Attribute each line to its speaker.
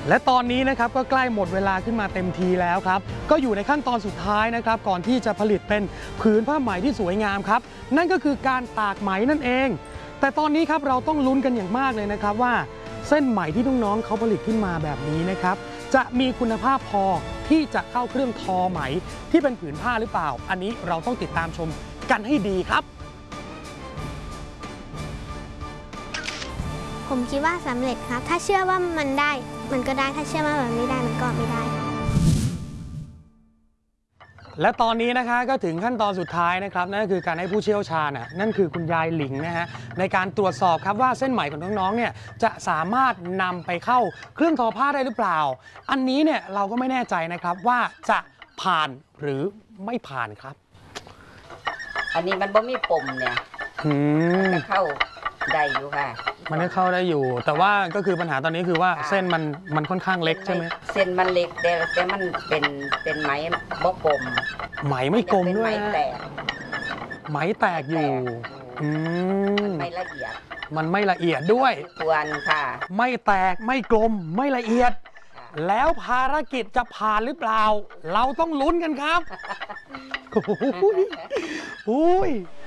Speaker 1: และตอนนี้นะครับก็ใกล้หมดเวลาขึ้นมาเต็มทีแล้วครับก็อยู่ในขั้นตอนสุดท้ายนะครับก่อนที่จะผลิตเป็นผืนผ้าไหมที่สวยงามครับนั่นก็คือการตากไหมนั่นเองแต่ตอนนี้ครับเราต้องลุ้นกันอย่างมากเลยนะครับว่าเส้นไหมที่น้องๆเขาผลิตขึ้นมาแบบนี้นะครับจะมีคุณภาพพอที่จะเข้าเครื่องทอไหมที่เป็นผืนผ้าหรือเปล่าอันนี้เราต้องติดตามชมกันให้ดีครับ
Speaker 2: ผมคิดว่าสำเร็จครับถ้าเชื่อว่ามันได้มันก็ได้ถ้าเชื่อว่ามันไม่ได้มันก็ไม่ได้
Speaker 1: และตอนนี้นะคะก็ถึงขั้นตอนสุดท้ายนะครับนั่นก็คือการให้ผู้เชี่ยวชาญนั่นคือคุณยายหลิงนะฮะในการตรวจสอบครับว่าเส้นไหมของน้องๆเนี่ยจะสามารถนำไปเข้าเครื่องทอผ้าได้หรือเปล่าอันนี้เนี่ยเราก็ไม่แน่ใจนะครับว่าจะผ่านหรือไม่ผ่านครับ
Speaker 3: อันนี้มันบ่มีปมเนี่ยจะเข้าได้อยู่ค่ะ
Speaker 1: มันก็เข้าได้อยู่แต่ว่าก็คือปัญหาตอนนี้คือว่าเส้นมันค่อนข้างเล็กใช่ไหม
Speaker 3: เส้นมันเล็กแต่มันเป็นไหมบ่กลม
Speaker 1: ไหมไม่กลมด้วยนะไหมแตกอยู่
Speaker 3: ไม่ละเอียด
Speaker 1: มันไม่ละเอียดด้วย
Speaker 3: ควรค่ะ
Speaker 1: ไม่แตกไม่กลมไม่ละเอียดแล้วภารกิจจะผ่านหรือเปล่าเราต้องลุ้นกันครับโอ้ย